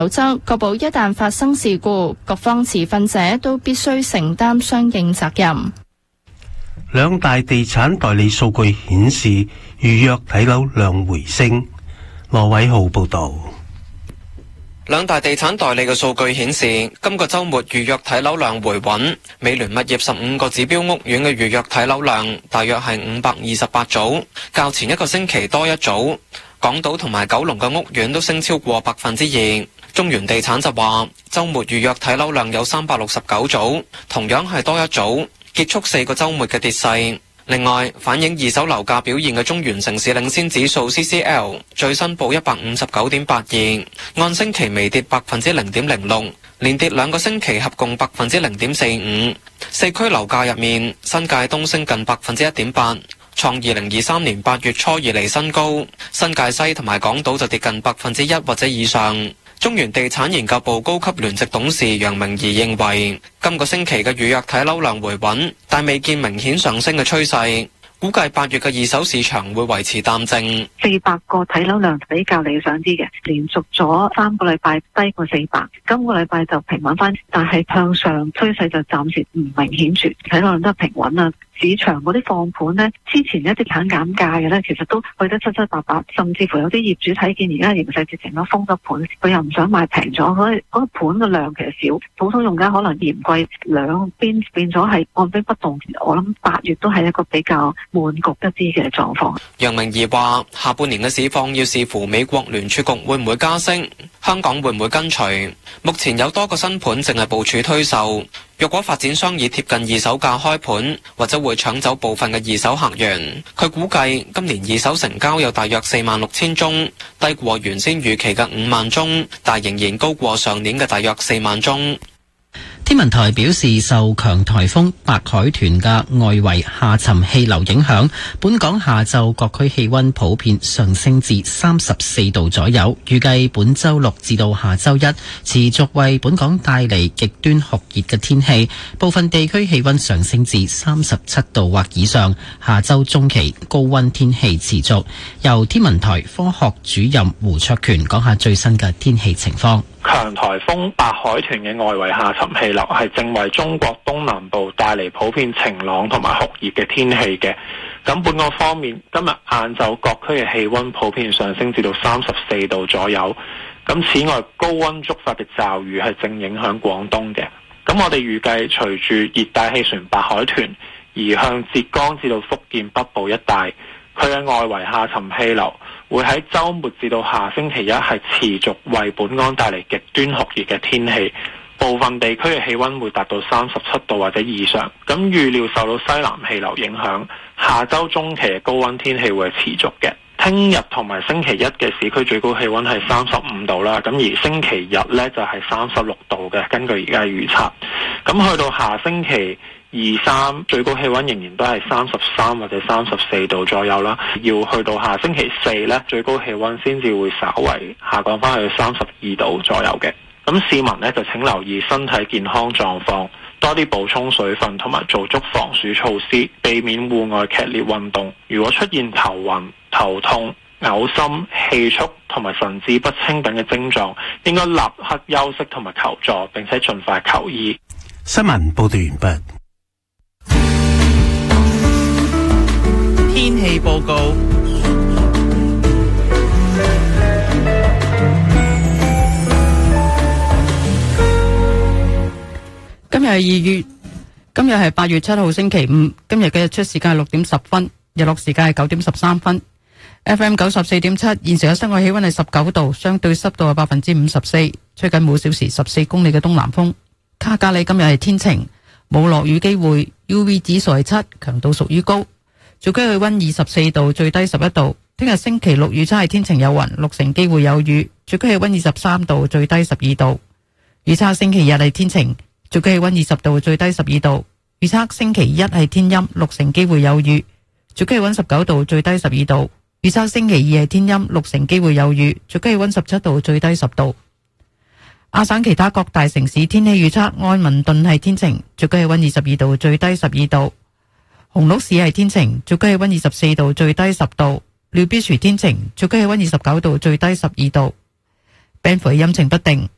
守則，確保一旦發生事故，各方持份者都必須承擔相應責任。 兩大地產代理數據顯示，預約睇樓量回升。羅偉浩報導。 兩大地產代理嘅數據顯示，今個週末預約睇樓量回穩。美聯物業15個指標屋苑嘅預約睇樓量大約係528組，較前一個星期多一組。港島同埋九龍嘅屋苑都升超過2%。中原地產就話，週末預約睇樓量有369組，同樣係多一組，結束4個週末嘅跌勢。另外，反映二手樓價表現嘅中原城市領先指數 CCL 最新報159.82，按星期微跌0.06%，連跌2個星期合共0.45%。四區樓價入面，新界東升近1.8%，創2023年8月初以嚟新高；新界西同埋港島就跌近1%或者以上。中原地產研究部高級聯席董事楊明儀認為，今個星期嘅預約睇樓量回穩，但未見明顯上升嘅趨勢。估計8月嘅二手市場會維持淡靜。 400個睇樓量比較理想啲嘅，連續咗3個禮拜低過400，今個禮拜就平穩翻，但係向上趨勢就暫時唔明顯住，睇樓量都係平穩啦。市場嗰啲放盤呢，之前一啲肯減價嘅呢，其實都去得七七八八，甚至乎有啲業主睇見而家形勢直情都封咗盤，佢又唔想賣平咗，所以嗰個盤嘅量其實少，普通用家可能嫌貴，兩邊變咗係按兵不動。我諗8月都係一個比較悶局一啲嘅狀況。 楊明儀話：下半年嘅市況要視乎美國聯儲局會唔會加息，香港會唔會跟隨。目前有多個新盤淨係部署推售，若果發展商以貼近二手價開盤，或者會搶走部分嘅二手客源。佢估計今年二手成交有大約46000宗，低過原先預期嘅5萬宗，但仍然高過上年嘅大約4萬宗。 天文台表示，受強颱風白海豚嘅外圍下沉氣流影響，本港下晝各區氣溫普遍上升至34度左右。預計本週6至到下週1持續為本港帶嚟極端酷熱嘅天氣，部分地區氣溫上升至37度或以上。下週中期高溫天氣持續。由天文台科學主任胡卓權講下最新嘅天氣情況。 強颱風白海豚嘅外圍下沉氣流係正為中國東南部帶嚟普遍晴朗同埋酷熱嘅天氣嘅。咁本港方面，今日晏晝各區嘅氣溫普遍上升至到34度左右。咁此外，高溫觸發嘅驟雨係正影響廣東嘅。咁我哋預計隨住熱帶氣旋白海豚移向浙江至到福建北部一帶，佢嘅外圍下沉氣流會喺週末至到下星期一係持續為本港帶嚟極端酷熱嘅天氣，部分地區嘅氣溫會達到37度或者以上。咁預料受到西南氣流影響，下週中期嘅高溫天氣會係持續嘅。聽日同埋星期一嘅市區最高氣溫係35度啦，咁而星期日呢就係36度嘅，根據而家預測。咁去到下星期2、3最高氣溫仍然都係33或者34度左右啦，要去到下星期4呢，最高氣溫先至會稍為下降翻去32度左右嘅。咁市民呢就請留意身體健康狀況，多啲補充水分同埋做足防暑措施，避免戶外劇烈運動。如果出現頭暈、頭痛、嘔心、氣促同埋神志不清等嘅症狀，應該立刻休息同埋求助，並且盡快求醫。 新聞報道完畢。 天氣報告。 今日係8月7號星期五，今日嘅日出時間係6點10分，日落時間係9點13分。FM 94.7，現時嘅室外氣溫係19度，相對濕度係54%，吹緊每小時14公里嘅東南風。卡加里今日係天晴，冇落雨機會 ，UV 指數係7，強度屬於高。最高氣溫24度，最低11度。聽日星期六預測係天晴有雲，6成機會有雨，最高氣溫23度，最低12度。預測星期日係天晴，最高氣溫20度，最低12度。預測星期一係天陰，6成機會有雨，最高氣溫19度，最低12度。預測星期二係天陰，6成機會有雨，最高氣溫17度，最低10度。亞省其他各大城市天氣預測：安文頓係天晴，最高氣溫22度，最低12度；紅鹿市係天晴，最高氣溫24度，最低10度；廖必殊天晴，最高氣溫29度，最低12度；Banff係陰晴不定，